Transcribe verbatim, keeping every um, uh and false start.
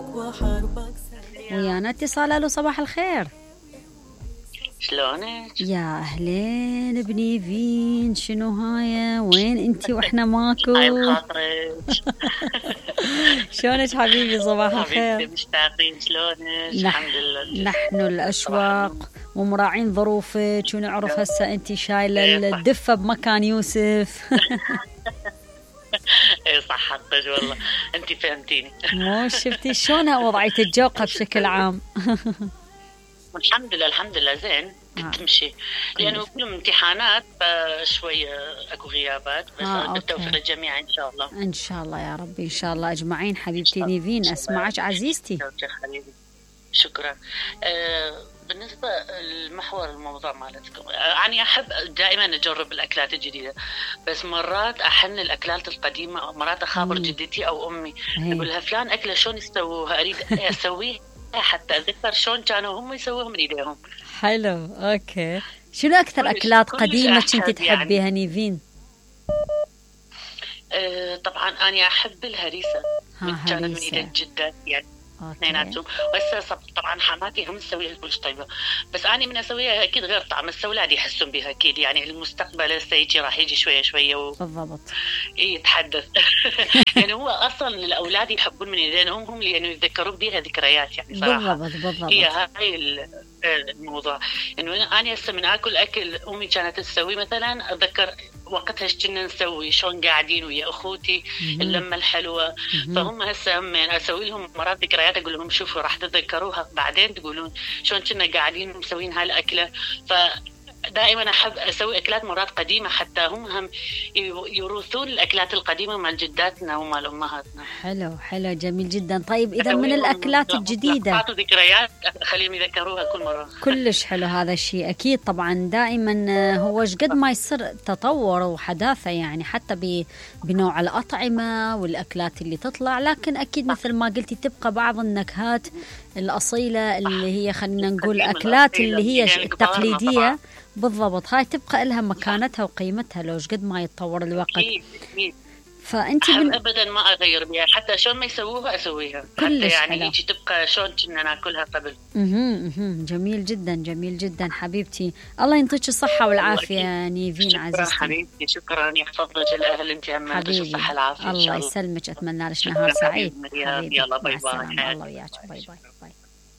ويانا اتصال. الو صباح الخير. شلونك؟ يا اهلين بنيفين، شنو هاي؟ وين انتي واحنا ماكو؟ هاي خاطرك. شلونك حبيبي؟ صباح الخير. حبيبتي مشتاقين. شلونك؟ نح... الحمد لله. نحن الاشواق ومراعين ظروفك، ونعرف هسه انتي شايله الدفه بمكان يوسف. اي صح حقك والله، انتي فهمتيني. مو شفتي شلون وضعيه الجوقه بشكل عام؟ الحمد لله الحمد لله زين تمشي، لانه كلهم امتحانات فشويه اكو غيابات، بس آه بالتوفيق للجميع ان شاء الله. ان شاء الله يا ربي، ان شاء الله اجمعين. حبيبتي نيفين اسمعك عزيزتي. حبيبي شكرا. آه بالنسبه للمحور الموضوع مالتكم، آه انا احب دائما اجرب الاكلات الجديده، بس مرات احن الاكلات القديمه، مرات اخابر جدتي او امي اقول لها فلان اكله شلون يسووها، اريد اسويه حتى أتذكر شلون كانوا هم يسووها من إيديهم. حلو أوكي. شنو أكثر أكلات قديمة كنت تحبيها يعني نيفين؟ أه طبعا أنا أحب الهريسة، كانت من إيد الجدة يعني اثنيناتهم. وهسه طبعا حماتي هم تسويها كلش طيبه، بس انا من اسويها اكيد غير طعم، هسه اولادي يحسون بها اكيد، يعني المستقبل هسه يجي راح يجي شويه شويه و... بالضبط يتحدث. يعني هو اصلا الاولاد يحبون من ايدينهم هم، لانه يتذكرون بها ذكريات يعني صراحه. بالضبط بالضبط. هي هاي الموضوع، انه انا هسه من اكل اكل امي كانت تسوي، مثلا اتذكر وقتها ايش كنا نسوي، شلون قاعدين ويا اخوتي اللمه الحلوه. فهم هسه هم اسوي لهم مرات ذكريات، اقول لهم شوفوا راح تتذكروها بعدين تقولون شلون كنا قاعدين مسوين هاي الاكله. فدائما احب اسوي اكلات مرات قديمه، حتى هم هم يورثون الاكلات القديمه مال جداتنا ومال امهاتنا. حلو حلو جميل جدا. طيب اذا من الاكلات الجديده ذكريات خليهم يذكروها كل مره. كلش حلو هذا الشيء اكيد. طبعا دائما هو قد ما يصير تطور وحداثه يعني حتى بنوع الاطعمه والاكلات اللي تطلع، لكن اكيد مثل ما قلتي تبقى بعض النكهات الاصيله اللي هي خلينا نقول اكلات اللي هي التقليديه. بالضبط، هاي تبقى لها مكانتها وقيمتها لو قد ما يتطور الوقت. أكيد أكيد. فأنت بن... أبدا ما أغير بها، حتى شلون ما يسووها أسويها، حتى يعني هيك تبقى شلون كنا ناكلها قبل. اها جميل جدا جميل جدا حبيبتي. الله ينطيك الصحة والعافية نيفين عزيزتي. شكرا حبيبتي، شكرا يحفظ لك الأهل، أنت هم يعطيك الصحة والعافية. الله يسلمك، أتمنى لك نهار سعيد حبيبي. يلا باي باي. الله وياك، باي باي.